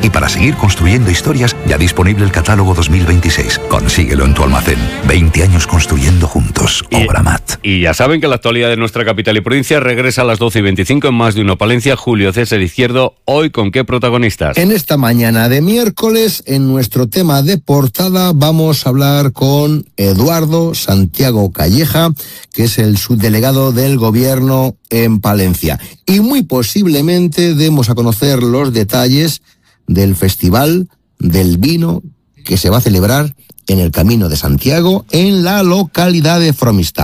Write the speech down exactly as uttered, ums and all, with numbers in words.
Y para seguir construyendo historias, ya disponible el catálogo dos mil veintiséis. Consíguelo en tu almacén. veinte años construyendo juntos. Obramat. Y ya saben que la actualidad de nuestra capital y provincia regresa a las doce y veinticinco en Más de Uno Palencia. Julio César Izquierdo, hoy ¿con qué protagonistas? En esta mañana de miércoles, en nuestro tema de portada, vamos a hablar con Eduardo Santiago Calleja, que es el subdelegado del Gobierno en Palencia. Y muy posiblemente demos a conocer los detalles del Festival del Vino que se va a celebrar en el Camino de Santiago, en la localidad de Fromista.